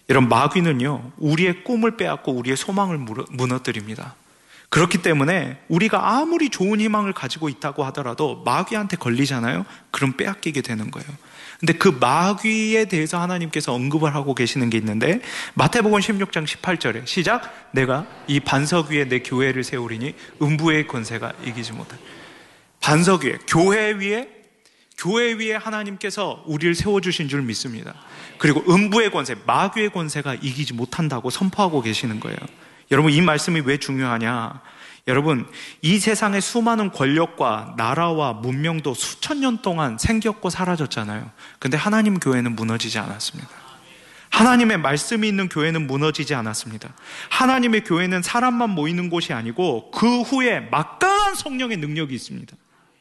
이런 마귀는요, 우리의 꿈을 빼앗고 우리의 소망을 무너뜨립니다. 그렇기 때문에 우리가 아무리 좋은 희망을 가지고 있다고 하더라도 마귀한테 걸리잖아요? 그럼 빼앗기게 되는 거예요. 근데 그 마귀에 대해서 하나님께서 언급을 하고 계시는 게 있는데, 마태복음 16장 18절에 시작. 내가 이 반석 위에 내 교회를 세우리니 음부의 권세가 이기지 못할. 반석 위에, 교회 위에 하나님께서 우리를 세워주신 줄 믿습니다. 그리고 음부의 권세, 마귀의 권세가 이기지 못한다고 선포하고 계시는 거예요. 여러분, 이 말씀이 왜 중요하냐? 여러분, 이 세상의 수많은 권력과 나라와 문명도 수천 년 동안 생겼고 사라졌잖아요. 근데 하나님 교회는 무너지지 않았습니다. 하나님의 말씀이 있는 교회는 무너지지 않았습니다. 하나님의 교회는 사람만 모이는 곳이 아니고 그 후에 막강한 성령의 능력이 있습니다.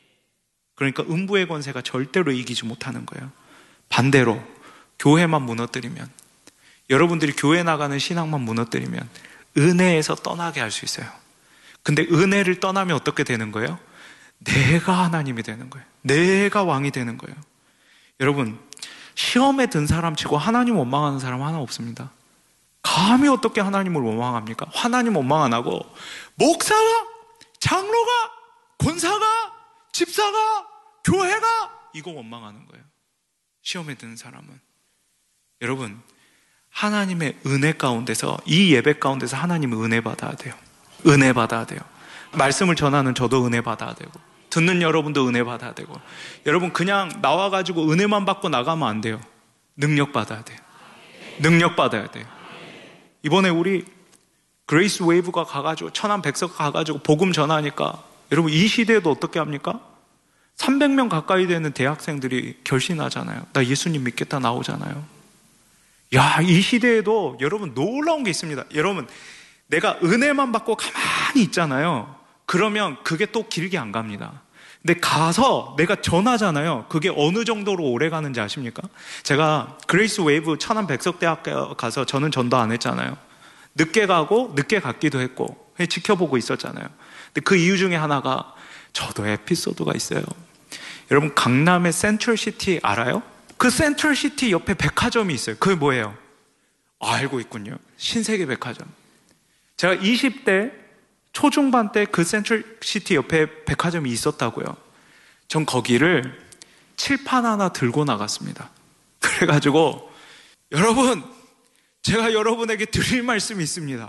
그러니까 음부의 권세가 절대로 이기지 못하는 거예요. 반대로 교회만 무너뜨리면, 여러분들이 교회 나가는 신앙만 무너뜨리면 은혜에서 떠나게 할 수 있어요. 근데 은혜를 떠나면 어떻게 되는 거예요? 내가 하나님이 되는 거예요. 내가 왕이 되는 거예요. 여러분, 시험에 든 사람 치고 하나님 원망하는 사람 하나 없습니다. 감히 어떻게 하나님을 원망합니까? 하나님 원망 안 하고 목사가, 장로가, 권사가, 집사가, 교회가, 이거 원망하는 거예요. 시험에 든 사람은. 여러분, 하나님의 은혜 가운데서, 이 예배 가운데서 하나님의 은혜 받아야 돼요. 은혜 받아야 돼요. 말씀을 전하는 저도 은혜 받아야 되고, 듣는 여러분도 은혜 받아야 되고. 여러분, 그냥 나와가지고 은혜만 받고 나가면 안 돼요. 능력 받아야 돼요. 능력 받아야 돼요. 이번에 우리 그레이스 웨이브가 가가지고, 천안 백석 가가지고 복음 전하니까, 여러분, 이 시대에도 어떻게 합니까? 300명 가까이 되는 대학생들이 결신하잖아요. 나 예수님 믿겠다 나오잖아요. 야, 이 시대에도 여러분 놀라운 게 있습니다. 여러분, 내가 은혜만 받고 가만히 있잖아요. 그러면 그게 또 길게 안 갑니다. 근데 가서 내가 전하잖아요. 그게 어느 정도로 오래 가는지 아십니까? 제가 그레이스 웨이브 천안 백석대학교 가서 저는 전도 안 했잖아요. 늦게 가고 늦게 갔기도 했고 지켜보고 있었잖아요. 근데 그 이유 중에 하나가, 저도 에피소드가 있어요. 여러분, 강남의 센트럴시티 알아요? 그 센트럴시티 옆에 백화점이 있어요. 그게 뭐예요? 알고 있군요. 신세계 백화점. 제가 20대 초중반 때 그 센트럴시티 옆에 백화점이 있었다고요. 전 거기를 칠판 하나 들고 나갔습니다. 그래가지고, 여러분, 제가 여러분에게 드릴 말씀이 있습니다.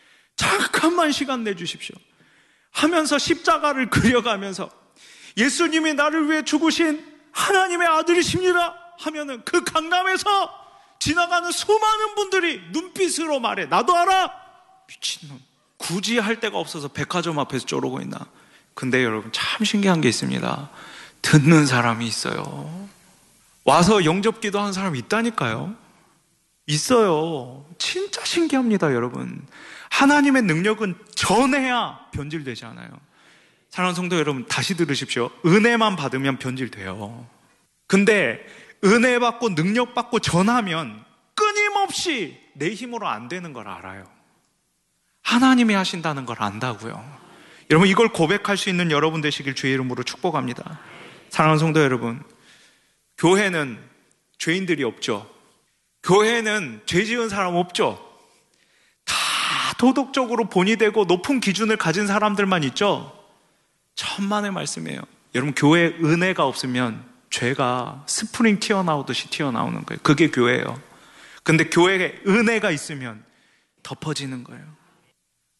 잠깐만 시간 내주십시오 하면서 십자가를 그려가면서, 예수님이 나를 위해 죽으신 하나님의 아들이십니다 하면은 그 강남에서 지나가는 수많은 분들이 눈빛으로 말해. 나도 알아. 미친놈. 굳이 할 데가 없어서 백화점 앞에서 쪼르고 있나. 근데 여러분, 참 신기한 게 있습니다. 듣는 사람이 있어요. 와서 영접기도 하는 사람이 있다니까요. 있어요. 진짜 신기합니다, 여러분. 하나님의 능력은 전해야 변질되지 않아요. 사랑하는 성도 여러분, 다시 들으십시오. 은혜만 받으면 변질돼요. 근데 은혜 받고 능력 받고 전하면 끊임없이 내 힘으로 안 되는 걸 알아요. 하나님이 하신다는 걸 안다고요. 여러분, 이걸 고백할 수 있는 여러분 되시길 주의 이름으로 축복합니다. 사랑하는 성도 여러분, 교회는 죄인들이 없죠. 교회는 죄 지은 사람 없죠. 다 도덕적으로 본이 되고 높은 기준을 가진 사람들만 있죠. 천만의 말씀이에요. 여러분, 교회에 은혜가 없으면 죄가 스프링 튀어나오듯이 튀어나오는 거예요. 그게 교회예요. 근데 교회에 은혜가 있으면 덮어지는 거예요.